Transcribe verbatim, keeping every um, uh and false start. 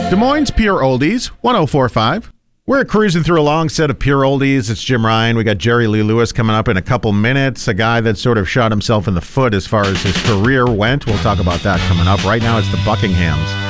Des Moines Pure Oldies, one oh four point five. We're cruising through a long set of Pure Oldies. It's Jim Ryan. We got Jerry Lee Lewis coming up in a couple minutes, a guy that sort of shot himself in the foot as far as his career went. We'll talk about that coming up. Right now it's the Buckinghams.